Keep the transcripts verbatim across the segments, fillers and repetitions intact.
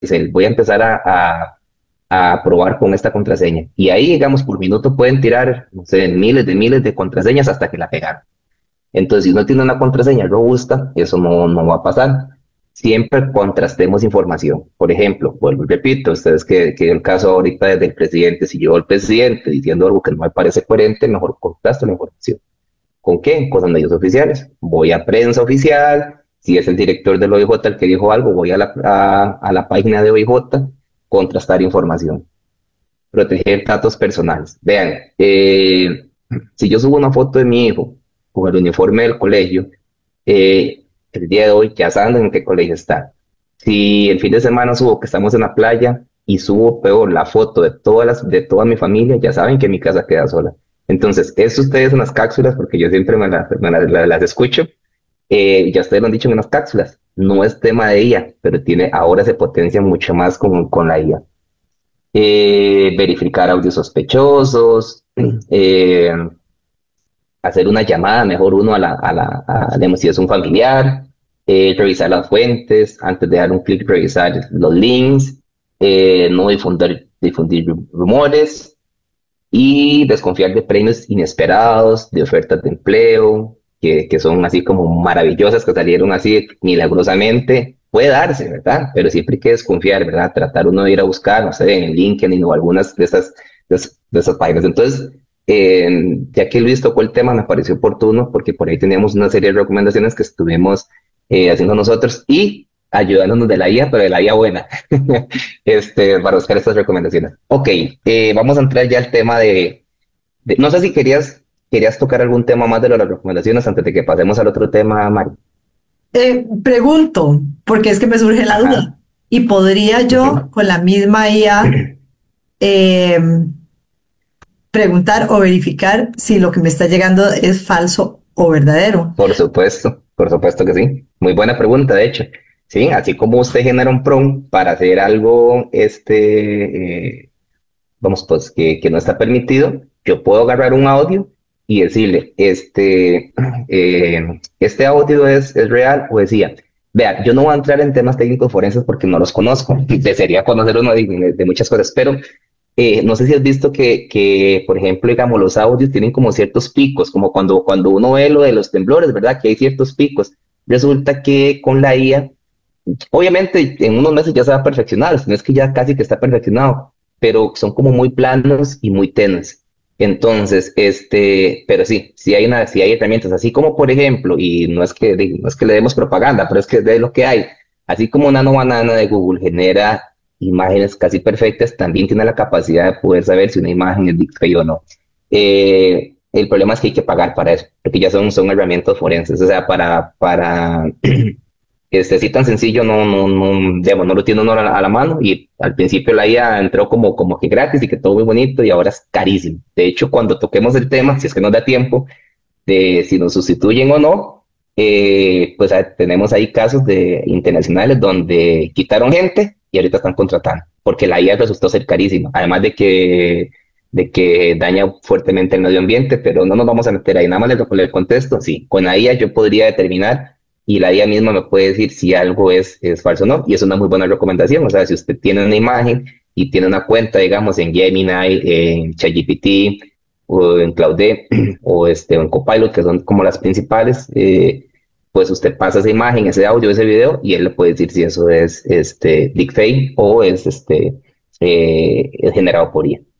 dice, voy a empezar a, a, a probar con esta contraseña. Y ahí, digamos, por minuto pueden tirar, no sé, miles de miles de contraseñas hasta que la pegaron. Entonces, si uno tiene una contraseña robusta, eso no, no va a pasar. Siempre contrastemos información. Por ejemplo, vuelvo y repito, ustedes que, que el caso ahorita del presidente, si yo el presidente diciendo algo que no me parece coherente, mejor contrasto la información. ¿Con qué? Con los medios oficiales. Voy a prensa oficial, si es el director del O I J el que dijo algo, voy a la, a, a la página de O I J, contrastar información. Proteger datos personales. Vean, eh, si yo subo una foto de mi hijo con el uniforme del colegio, eh, el día de hoy ya saben en qué colegio está. Si el fin de semana subo que estamos en la playa y subo peor la foto de todas las, de toda mi familia, ya saben que mi casa queda sola. Entonces, eso ustedes en las cápsulas, porque yo siempre me, la- me la- la- las escucho, eh, ya ustedes lo han dicho en unas cápsulas, no es tema de I A, pero tiene, ahora se potencia mucho más con, con la I A. Eh, verificar audios sospechosos, eh, hacer una llamada, mejor uno a la, a la, a, digamos, si es un familiar, eh, revisar las fuentes, antes de dar un clic, revisar los links, eh, no difundir, difundir rumores y desconfiar de premios inesperados, de ofertas de empleo, que, que son así como maravillosas, que salieron así milagrosamente. Puede darse, ¿verdad? Pero siempre hay que desconfiar, ¿verdad? Tratar uno de ir a buscar, no sé, en LinkedIn o algunas de esas, de esas, de esas páginas. Entonces, eh, ya que Luis tocó el tema, me pareció oportuno porque por ahí teníamos una serie de recomendaciones que estuvimos eh, haciendo nosotros y ayudándonos de la I A, pero de la I A buena, este, para buscar estas recomendaciones. Ok, eh, vamos a entrar ya al tema de, de- no sé si querías, querías tocar algún tema más de las recomendaciones antes de que pasemos al otro tema, Mari. Eh, pregunto, porque es que me surge la Ajá. duda. ¿Y podría yo Ujú. con la misma I A eh, preguntar o verificar si lo que me está llegando es falso o verdadero? Por supuesto, por supuesto que sí. Muy buena pregunta, de hecho. Sí, así como usted genera un prompt para hacer algo, este, eh, vamos, pues que, que no está permitido, yo puedo agarrar un audio y decirle, este, eh, este audio es, es real o decía, vea, yo no voy a entrar en temas técnicos forenses porque no los conozco, desearía conocer uno de, de muchas cosas, pero eh, no sé si has visto que, que, por ejemplo, digamos, los audios tienen como ciertos picos, como cuando, cuando uno ve lo de los temblores, ¿verdad? Que hay ciertos picos. Resulta que con la I A, obviamente en unos meses ya se va a perfeccionar, no es que ya casi que está perfeccionado, pero son como muy planos y muy tenues. Entonces, este, pero sí, sí hay una, sí hay herramientas, así como por ejemplo, y no es que, no es que le demos propaganda, pero es que de lo que hay, así como Nano Banana de Google genera imágenes casi perfectas, también tiene la capacidad de poder saber si una imagen es deepfake o no. Eh, el problema es que hay que pagar para eso, porque ya son, son herramientas forenses, o sea, para, para este, así tan sencillo, no, no, no, digamos, no lo tiene uno a la, a la mano y al principio la I A entró como, como que gratis y que todo muy bonito y ahora es carísimo. De hecho, cuando toquemos el tema, si es que nos da tiempo, de si nos sustituyen o no, eh, pues ah, tenemos ahí casos de internacionales donde quitaron gente y ahorita están contratando, porque la I A resultó ser carísima, además de que, de que daña fuertemente el medio ambiente, pero no nos vamos a meter ahí, nada más le recuerdo el contexto, sí, con la I A yo podría determinar y la I A misma me puede decir si algo es, es falso o no, y es una muy buena recomendación, o sea, si usted tiene una imagen y tiene una cuenta, digamos, en Gemini, en ChatGPT o en Claude, o este, o en Copilot, que son como las principales, eh, pues usted pasa esa imagen, ese audio, ese video, y él le puede decir si eso es este, deepfake o es este, eh, es generado por I A.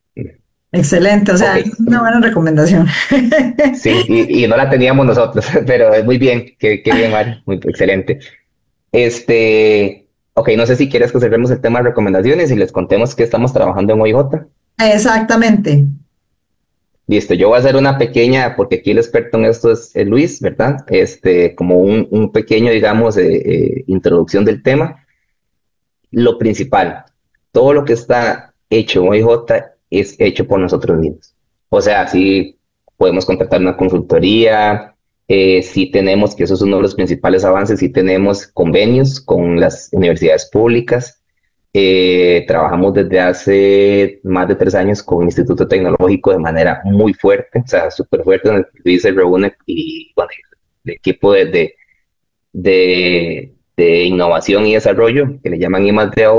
Excelente, o Ok, sea, es una buena recomendación. sí, y, y no la teníamos nosotros, pero es muy bien, qué, qué bien, Mari, muy excelente. Este, ok, no sé si quieres que cerremos el tema de recomendaciones y les contemos que estamos trabajando en O I J. Exactamente. Listo, yo voy a hacer una pequeña, porque aquí el experto en esto es, es Luis, ¿verdad? Este, como un, un pequeño, digamos, eh, eh, introducción del tema. Lo principal, todo lo que está hecho en O I J es hecho por nosotros mismos. O sea, sí podemos contratar una consultoría, eh, sí tenemos, que eso es uno de los principales avances, sí tenemos convenios con las universidades públicas. Eh, trabajamos desde hace más de tres años con el Instituto Tecnológico de manera muy fuerte, o sea, súper fuerte, donde Luis se reúne y bueno, el equipo de, de, de de innovación y desarrollo, que le llaman I más D